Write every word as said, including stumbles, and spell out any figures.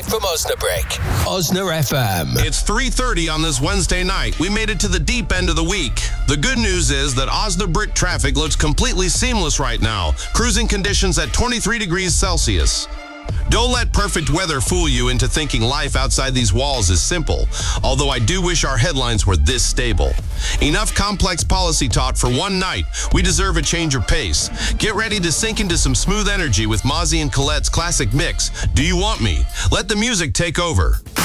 from Osnabrick. Osna F M. It's three thirty on this Wednesday night. We made it to the deep end of the week. The good news is that Osnabrick traffic looks completely seamless right now. Cruising conditions at twenty-three degrees Celsius. Don't let perfect weather fool you into thinking life outside these walls is simple, although I do wish our headlines were this stable. Enough complex policy talk for one night. We deserve a change of pace. Get ready to sink into some smooth energy with Mozzie and Colette's classic mix, Do You Want Me? Let the music take over.